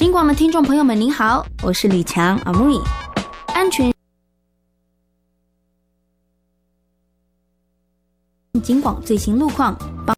警广的听众朋友们您好，我是李强阿木。安全警广最新路况，